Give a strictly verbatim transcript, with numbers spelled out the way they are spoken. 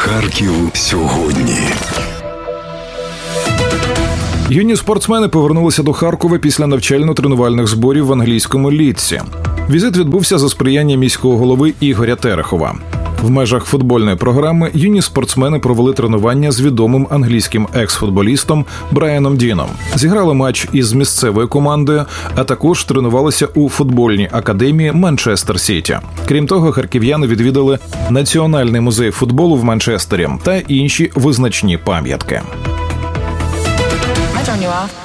Харків сьогодні. Юні спортсмени повернулися до Харкова після навчально-тренувальних зборів в англійському Лідсі. Візит відбувся за сприяння міського голови Ігоря Терехова. В межах футбольної програми юні спортсмени провели тренування з відомим англійським екс-футболістом Брайаном Діном. Зіграли матч із місцевою командою, а також тренувалися у футбольній академії Манчестер Сіті. Крім того, харків'яни відвідали Національний музей футболу в Манчестері та інші визначні пам'ятки. I turn you off.